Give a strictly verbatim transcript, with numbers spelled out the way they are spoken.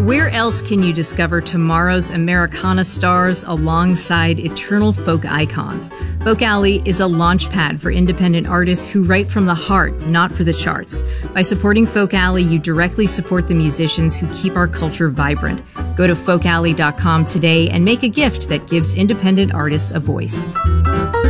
where else can you discover tomorrow's Americana stars alongside eternal folk icons? Folk Alley is a launch pad for independent artists who write from the heart, not for the charts. By supporting Folk Alley, you directly support the musicians who keep our culture vibrant. Go to folk alley dot com today and make a gift that gives independent artists a voice.